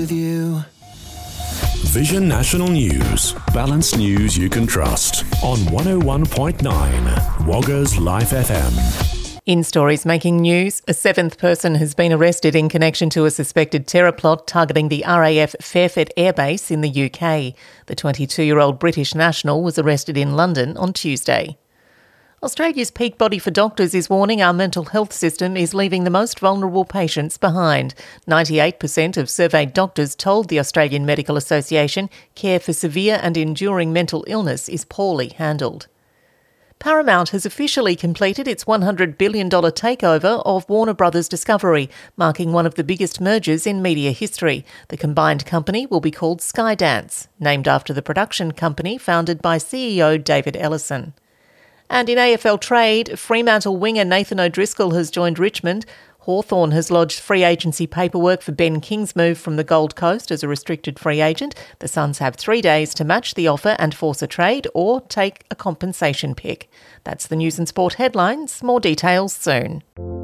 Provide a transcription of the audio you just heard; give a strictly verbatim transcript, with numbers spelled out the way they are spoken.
with you. Vision National News. Balanced news you can trust. On one oh one point nine Woggers Life F M. In stories making news, a seventh person has been arrested in connection to a suspected terror plot targeting the R A F Fairford Air Base in the U K. The twenty-two-year-old British national was arrested in London on Tuesday. Australia's peak body for doctors is warning our mental health system is leaving the most vulnerable patients behind. ninety-eight percent of surveyed doctors told the Australian Medical Association care for severe and enduring mental illness is poorly handled. Paramount has officially completed its one hundred billion dollars takeover of Warner Brothers Discovery, marking one of the biggest mergers in media history. The combined company will be called Skydance, named after the production company founded by C E O David Ellison. And in A F L trade, Fremantle winger Nathan O'Driscoll has joined Richmond. Hawthorn has lodged free agency paperwork for Ben King's move from the Gold Coast as a restricted free agent. The Suns have three days to match the offer and force a trade or take a compensation pick. That's the News and Sport headlines. More details soon.